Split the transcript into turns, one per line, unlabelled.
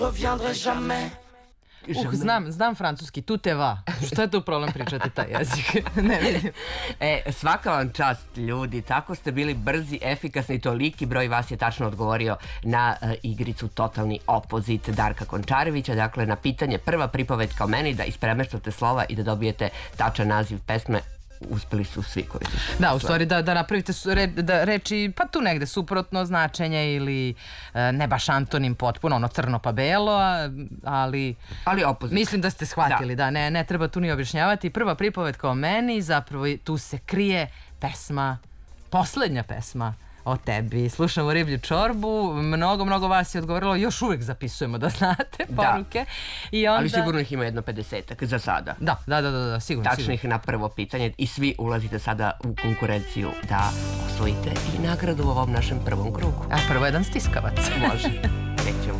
Znam francuski, tu te va. Što je tu problem pričati taj jezik? Ne vidim.
Svaka vam čast, ljudi, tako ste bili brzi, efikasni, toliki broj vas je tačno odgovorio na igricu Totalni opozit Darka Končarevića, dakle na pitanje prva pripovetka o meni, da ispremeštate slova i da dobijete tačan naziv pesme. Uspeli su svi koji su...
Da, u stvari da napravite reči, pa tu negde suprotno značenje ili ne baš antonim potpuno, ono crno pa belo, ali
opozit.
Mislim da ste shvatili, da, ne treba tu ni objašnjavati. Prva pripovetka o meni, zapravo tu se krije pesma, poslednja pesma o tebi. Slušamo Riblju čorbu, mnogo vas je odgovorilo, još uvek zapisujemo da znate poruke.
Ali sigurno ih ima jedno 50-ak za sada.
Da, sigurno.
Tačnih na prvo pitanje i svi ulazite sada u konkurenciju da osvojite i nagradu u ovom našem prvom krugu.
A prvo jedan stiskavac.
Može. Nećemo.